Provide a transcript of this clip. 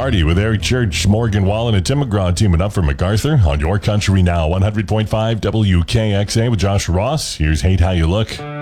Party with Eric Church, Morgan Wallen, and Tim McGraw teaming up for MacArthur on Your Country Now, 100.5 WKXA with Josh Ross. Here's Hate How You Look.